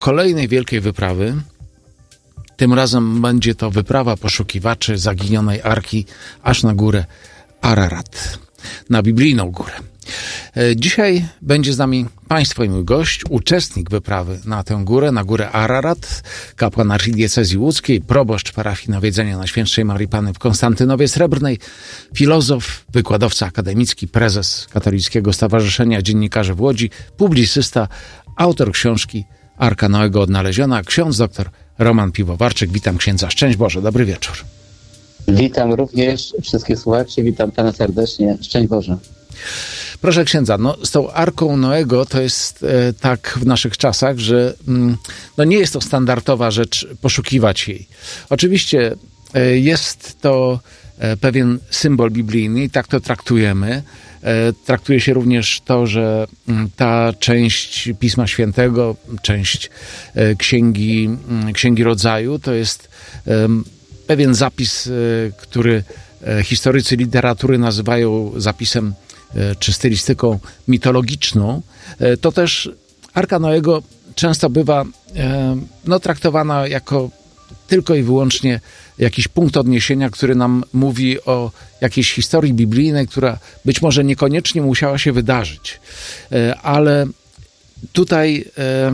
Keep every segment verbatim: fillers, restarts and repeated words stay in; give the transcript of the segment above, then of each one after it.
kolejnej wielkiej wyprawy. Tym razem będzie to wyprawa poszukiwaczy zaginionej arki aż na górę Ararat, na biblijną górę. Dzisiaj będzie z nami Państwo i mój gość, uczestnik wyprawy na tę górę, na górę Ararat, kapłan archidiecezji łódzkiej, proboszcz parafii Nawiedzenia Najświętszej Marii Panny w Konstantynowie Srebrnej, filozof, wykładowca akademicki, prezes Katolickiego Stowarzyszenia Dziennikarzy w Łodzi, publicysta, autor książki Arka Noego odnaleziona, ksiądz doktor Roman Piwowarczyk. Witam księdza, szczęść Boże, dobry wieczór. Witam również wszystkich słuchaczy, witam Pana serdecznie, szczęść Boże. Proszę księdza, no z tą Arką Noego to jest e, tak w naszych czasach, że mm, no nie jest to standardowa rzecz poszukiwać jej. Oczywiście e, jest to e, pewien symbol biblijny i tak to traktujemy. E, traktuje się również to, że m, ta część Pisma Świętego, część e, Księgi, m, Księgi Rodzaju to jest e, pewien zapis, e, który e, historycy literatury nazywają zapisem czy stylistyką mitologiczną, to też Arka Noego często bywa no, traktowana jako tylko i wyłącznie jakiś punkt odniesienia, który nam mówi o jakiejś historii biblijnej, która być może niekoniecznie musiała się wydarzyć. Ale tutaj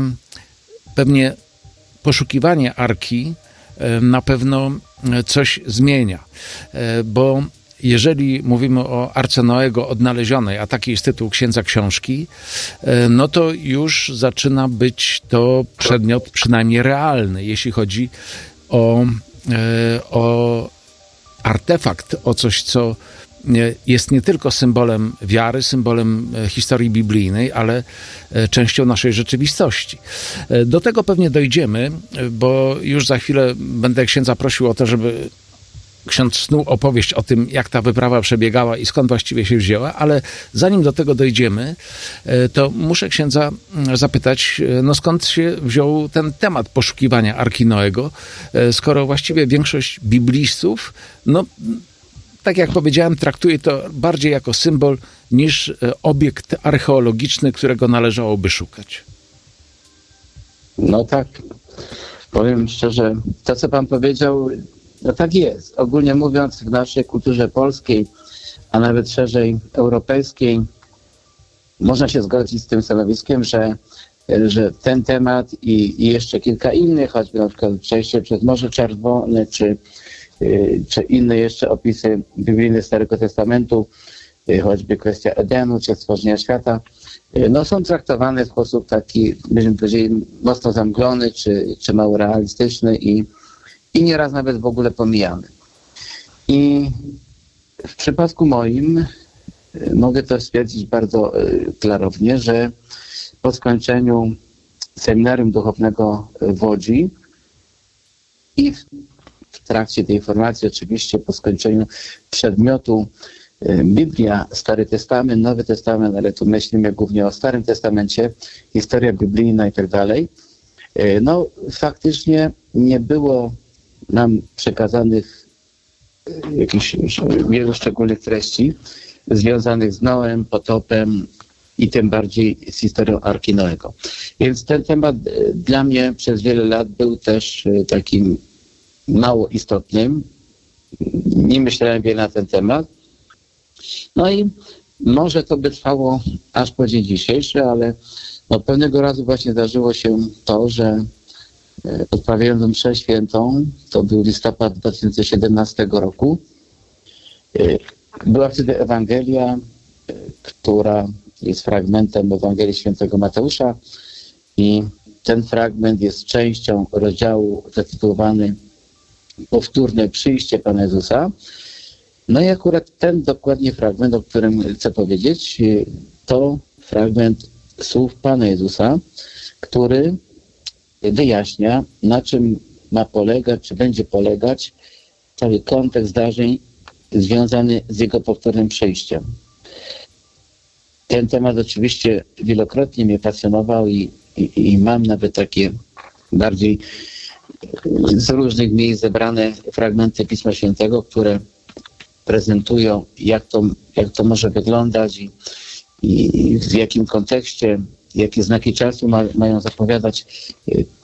pewnie poszukiwanie Arki na pewno coś zmienia, bo jeżeli mówimy o Arce Noego odnalezionej, a taki jest tytuł księdza książki, no to już zaczyna być to przedmiot przynajmniej realny, jeśli chodzi o, o artefakt, o coś, co jest nie tylko symbolem wiary, symbolem historii biblijnej, ale częścią naszej rzeczywistości. Do tego pewnie dojdziemy, bo już za chwilę będę księdza prosił o to, żeby ksiądz snuł opowieść o tym, jak ta wyprawa przebiegała i skąd właściwie się wzięła, ale zanim do tego dojdziemy, to muszę księdza zapytać, no skąd się wziął ten temat poszukiwania Arki Noego, skoro właściwie większość biblistów, no tak jak powiedziałem, traktuje to bardziej jako symbol niż obiekt archeologiczny, którego należałoby szukać. No tak, powiem szczerze, to co pan powiedział, no tak jest. Ogólnie mówiąc, w naszej kulturze polskiej, a nawet szerzej europejskiej, można się zgodzić z tym stanowiskiem, że, że ten temat i, i jeszcze kilka innych, choćby na przykład przejście przez Morze Czerwone, czy, czy inne jeszcze opisy biblijne Starego Testamentu, choćby kwestia Edenu, czy stworzenia świata, no są traktowane w sposób taki, byśmy powiedzieli, mocno zamglony, czy, czy mało realistyczny i I nieraz nawet w ogóle pomijany. I w przypadku moim mogę to stwierdzić bardzo klarownie, że po skończeniu seminarium duchownego w Łodzi i w trakcie tej formacji, oczywiście po skończeniu przedmiotu Biblia, Stary Testament, Nowy Testament, ale tu myślimy głównie o Starym Testamencie, historia biblijna i tak dalej, no faktycznie nie było nam przekazanych jakichś wielu szczególnych treści związanych z Noem, potopem i tym bardziej z historią Arki Noego. Więc ten temat dla mnie przez wiele lat był też takim mało istotnym. Nie myślałem wiele na ten temat. No i może to by trwało aż po dzień dzisiejszy, ale no pewnego razu właśnie zdarzyło się to, że odprawiając mszę świętą, to był listopad dwa tysiące siedemnastego roku, była wtedy Ewangelia, która jest fragmentem Ewangelii Świętego Mateusza i ten fragment jest częścią rozdziału zatytułowany Powtórne przyjście Pana Jezusa. No i akurat ten dokładnie fragment, o którym chcę powiedzieć, to fragment słów Pana Jezusa, który wyjaśnia, na czym ma polegać, czy będzie polegać cały kontekst zdarzeń związany z jego powtórnym przyjściem. Ten temat oczywiście wielokrotnie mnie pasjonował i, i, i mam nawet takie bardziej z różnych miejsc zebrane fragmenty Pisma Świętego, które prezentują, jak to, jak to może wyglądać i, i w jakim kontekście, jakie znaki czasu ma, mają zapowiadać